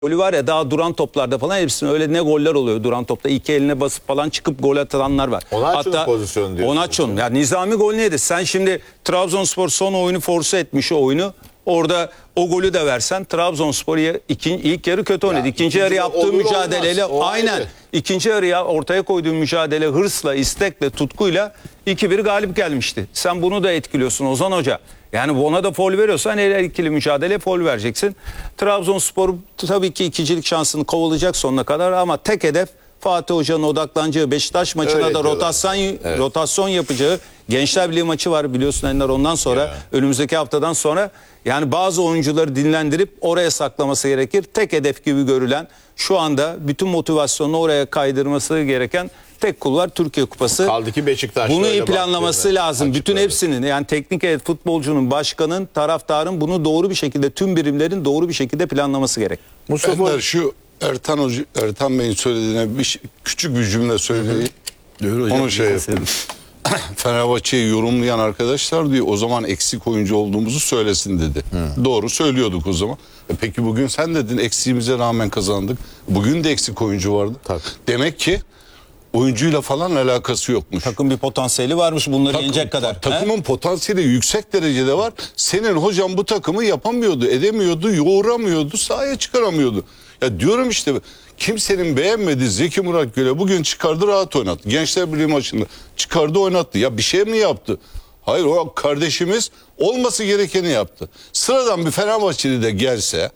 golü var ya, daha duran toplarda falan hepsinin öyle ne goller oluyor duran topta. İki eline basıp falan çıkıp gol atanlar var. Onaçu'nun pozisyonu diyorsun. Onaçu'nun. Yani Nizami gol neydi? Sen şimdi Trabzonspor son oyunu force etmiş o oyunu. Orada o golü de versen Trabzonspor ilk yarı kötü oynadı. İkinci yarı yaptığı mücadeleyle aynen. İkinci yarıya ortaya koyduğu mücadele hırsla, istekle, tutkuyla 2-1 galip gelmişti. Sen bunu da etkiliyorsun Ozan Hoca. Yani ona da foul veriyorsan her ikili mücadele foul vereceksin. Trabzonspor tabii ki ikincilik şansını kovalayacak sonuna kadar ama tek hedef Fatih Hoca'nın odaklanacağı Beşiktaş maçına öyle da rotasyon yapacağı Gençler Birliği maçı var biliyorsun Ender, ondan sonra önümüzdeki haftadan sonra yani bazı oyuncuları dinlendirip oraya saklaması gerekir. Tek hedef gibi görülen şu anda bütün motivasyonunu oraya kaydırması gereken tek kulvar Türkiye Kupası. Kaldı ki Beşiktaş. Bunu iyi planlaması lazım. Bütün hepsinin yani teknik heyet, futbolcunun, başkanın, taraftarın bunu doğru bir şekilde tüm birimlerin doğru bir şekilde planlaması gerek. Mustafa Ender, şu Ertan Bey'in söylediğine küçük bir cümle söyleyeyim. Onu şey yapayım. Fenerbahçe'yi yorumlayan arkadaşlar diyor o zaman eksik oyuncu olduğumuzu söylesin dedi. Doğru söylüyorduk o zaman. Peki bugün sen dedin eksiğimize rağmen kazandık. Bugün de eksik oyuncu vardı. Tabii. Demek ki oyuncuyla falan alakası yokmuş. Takım bir potansiyeli varmış bunları yenecek kadar. Takımın potansiyeli yüksek derecede var. Senin hocam bu takımı yapamıyordu, edemiyordu, yoğuramıyordu, sahaya çıkaramıyordu. Ya diyorum işte kimsenin beğenmediği Zeki Murat Göl'e bugün çıkardı, rahat oynattı. Gençler Birliği maçında çıkardı, oynattı. Ya bir şey mi yaptı? Hayır, o kardeşimiz olması gerekeni yaptı. Sıradan bir Fenerbahçeli de gelse,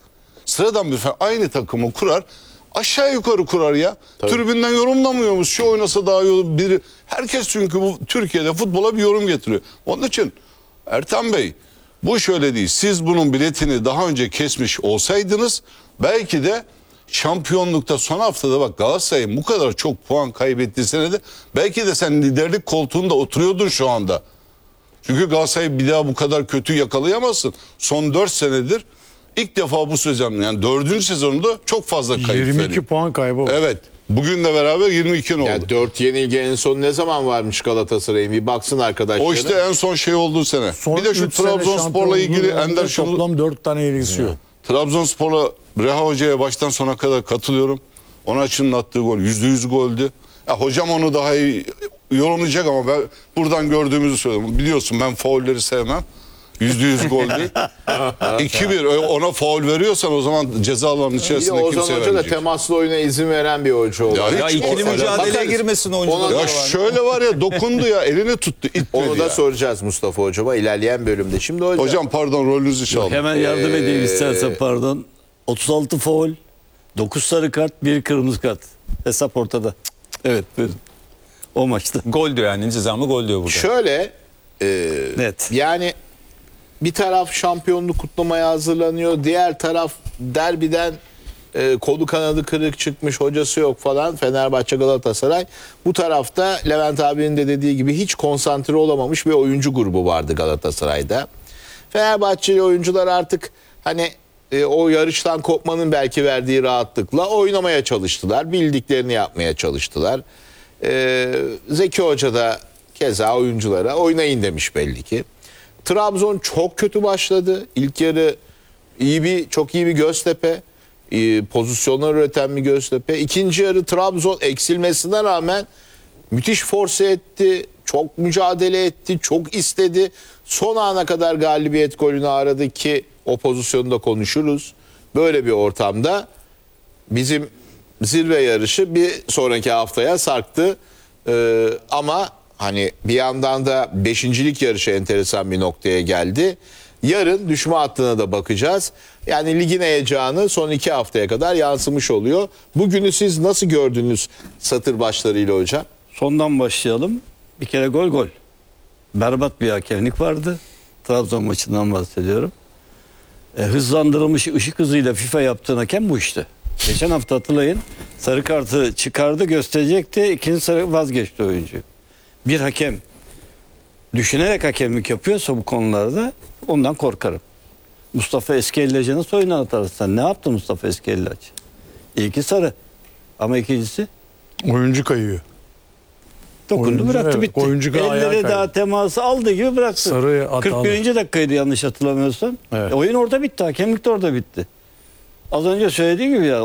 aynı takımı kurar, aşağı yukarı kurar ya. Tabii. Tribünden yorumlamıyormuş. Şu oynasa daha iyi olur. Herkes çünkü bu Türkiye'de futbola bir yorum getiriyor. Onun için Ertan Bey bu şöyle değil. Siz bunun biletini daha önce kesmiş olsaydınız belki de şampiyonlukta son haftada bak Galatasaray'ın bu kadar çok puan kaybettiği senede belki de sen liderlik koltuğunda oturuyordun şu anda. Çünkü Galatasaray'ı bir daha bu kadar kötü yakalayamazsın. Son 4 senedir ilk defa bu sezon yani 4. sezonunda çok fazla kayıp 22 veriyor. puan kaybı var. Evet. Bugünle beraber 22 oldu. Yani 4 yenilgi en son ne zaman varmış Galatasaray'ın? Bir baksın arkadaşlar. O işte en son şey olduğu sene. Son bir de şu Trabzonspor'la ilgili Ender şunu... Toplam 4 tane yenilgisi yok. Trabzonspor'la Reha Hoca'ya baştan sona kadar katılıyorum. Onaçu'nun attığı gol %100 goldü. Ya hocam onu daha iyi yorumlayacak ama ben buradan gördüğümüzü söylüyorum. Biliyorsun ben faulleri sevmem. %100 gol değil. 2-1 ona faul veriyorsan o zaman ceza alanının içerisinde kimse vermeyecek. Ozan Hoca da temaslı oyuna izin veren bir oyuncu oldu. Ya ikili mücadeleye girmesin oyuncular. Ya şöyle var ya dokundu ya elini tuttu itmedi. Onu da ya. soracağız Mustafa Hocama ilerleyen bölümde. Şimdi hocam pardon rolünüzü çaldım. Hemen yardım edeyim istersen pardon. 36 faul, 9 sarı kart, 1 kırmızı kart. Hesap ortada. Evet buyurun. O maçta. Gol diyor yani Nizami gol diyor burada. Şöyle Net. Yani bir taraf şampiyonluk kutlamaya hazırlanıyor. Diğer taraf derbiden kolu kanadı kırık çıkmış, hocası yok falan. Fenerbahçe, Galatasaray. Bu tarafta Levent abinin de dediği gibi hiç konsantre olamamış bir oyuncu grubu vardı Galatasaray'da. Fenerbahçeli oyuncular artık hani o yarıştan kopmanın belki verdiği rahatlıkla oynamaya çalıştılar. Bildiklerini yapmaya çalıştılar. Zeki Hoca da keza oyunculara oynayın demiş belli ki. Trabzon çok kötü başladı. İlk yarı çok iyi bir Göztepe. Pozisyonlar üreten bir Göztepe. İkinci yarı Trabzon eksilmesine rağmen müthiş force etti. Çok mücadele etti. Çok istedi. Son ana kadar galibiyet golünü aradı ki o pozisyonda konuşuruz. Böyle bir ortamda bizim zirve yarışı bir sonraki haftaya sarktı. Ama hani bir yandan da 5.'lik yarışı enteresan bir noktaya geldi. Yarın düşme hattına da bakacağız. Yani ligin heyecanı son 2 haftaya kadar yansımış oluyor. Bugünü siz nasıl gördünüz satır başlarıyla hocam? Sondan başlayalım. Bir kere gol. Berbat bir hakemlik vardı. Trabzon maçından bahsediyorum. Hızlandırılmış ışık hızıyla FIFA yaptığın hakem bu işte. Geçen hafta hatırlayın. Sarı kartı çıkardı, gösterecekti. İkinci sarı vazgeçti oyuncu. Bir hakem düşünerek hakemlik yapıyorsa bu konularda ondan korkarım. Mustafa Eskelleci nasıl oyunu atarsan? Ne yaptı Mustafa Eskelleci? İlki sarı. Ama ikincisi? Oyuncu kayıyor. Dokundu Oyuncu, bıraktı evet, bitti. oyuncu Elleri daha teması aldığı gibi bıraktı. Sarı 41. dakikaydı yanlış hatırlamıyorsam. Evet. Oyun orada bitti. Hakemlik de orada bitti. Az önce söylediğim gibi ya